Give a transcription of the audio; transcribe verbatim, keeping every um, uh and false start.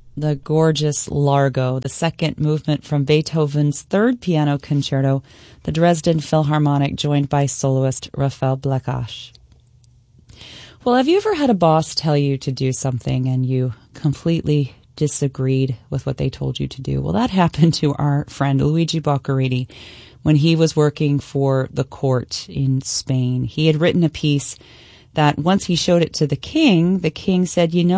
the gorgeous Largo, the second movement from Beethoven's third piano concerto, the Dresden Philharmonic, joined by soloist Raphael Blekash. Well, have you ever had a boss tell you to do something and you completely disagreed with what they told you to do? Well, that happened to our friend Luigi Boccherini when he was working for the court in Spain. He had written a piece that once he showed it to the king, the king said, you know,